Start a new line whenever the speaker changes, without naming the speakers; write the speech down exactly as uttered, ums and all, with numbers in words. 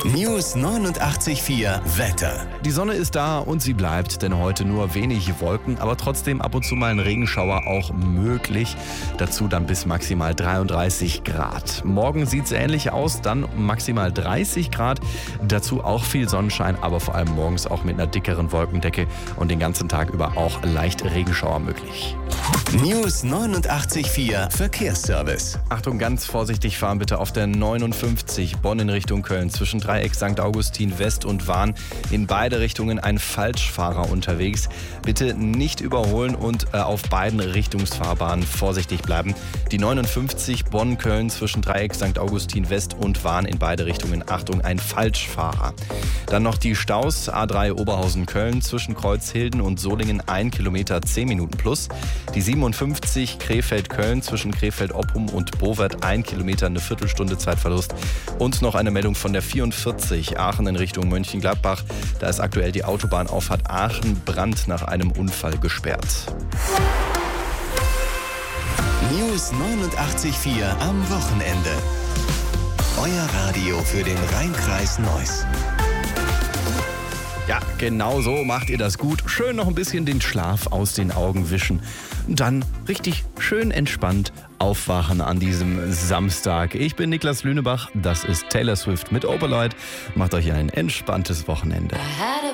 News neunundachtzig Komma vier Wetter.
Die Sonne ist da und sie bleibt, denn heute nur wenig Wolken, aber trotzdem ab und zu mal ein Regenschauer auch möglich. Dazu dann bis maximal dreiunddreißig Grad. Morgen sieht es ähnlich aus, dann maximal dreißig Grad. Dazu auch viel Sonnenschein, aber vor allem morgens auch mit einer dickeren Wolkendecke und den ganzen Tag über auch leicht Regenschauer möglich.
News neunundachtzig Komma vier Verkehrsservice.
Achtung, ganz vorsichtig fahren bitte auf der neunundfünfzig Bonn in Richtung Köln. Zwischen Dreieck Sankt Augustin West und Wahn in beide Richtungen ein Falschfahrer unterwegs. Bitte nicht überholen und äh, auf beiden Richtungsfahrbahnen vorsichtig bleiben. Die neunundfünfzig Bonn-Köln zwischen Dreieck Sankt Augustin West und Wahn in beide Richtungen. Achtung, ein Falschfahrer. Dann noch die Staus A drei Oberhausen-Köln zwischen Kreuzhilden und Solingen ein Kilometer zehn Minuten plus. Die siebenundfünfzig Krefeld-Köln zwischen Krefeld-Oppum und Bowert ein Kilometer, eine Viertelstunde Zeitverlust. Und noch eine Meldung von der vierundvierzig Aachen in Richtung Mönchengladbach. Da ist aktuell die Autobahnauffahrt Aachen-Brand nach einem Unfall gesperrt.
News neunundachtzig Komma vier am Wochenende. Euer Radio für den Rhein-Kreis Neuss.
Ja, genau so macht ihr das gut. Schön noch ein bisschen den Schlaf aus den Augen wischen. Und dann richtig schön entspannt aufwachen an diesem Samstag. Ich bin Niklas Lünebach, das ist Taylor Swift mit Oberleut. Macht euch ein entspanntes Wochenende.